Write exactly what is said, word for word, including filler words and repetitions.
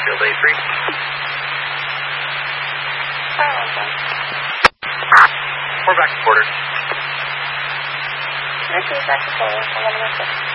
Field A three. Oh, okay. We're back to quarter. Receive back to forward, eleven oh six.